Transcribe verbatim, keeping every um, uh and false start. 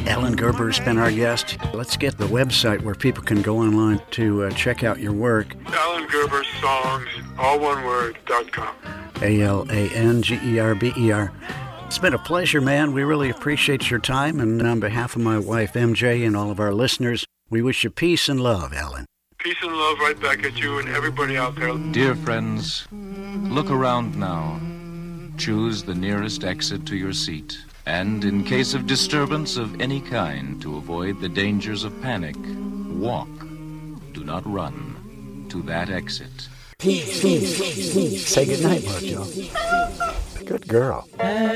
Alan Gerber has been our guest. Let's get the website where people can go online to uh, check out your work. Alan Gerber Songs, all one word, dot com. A L A N G E R B E R. It's been a pleasure, man. We really appreciate your time. And on behalf of my wife, M J, and all of our listeners, we wish you peace and love, Alan. Peace and love right back at you and everybody out there. Dear friends, look around now. Choose the nearest exit to your seat. And in case of disturbance of any kind, to avoid the dangers of panic, walk, do not run, to that exit. Say goodnight, Mojo. Good girl.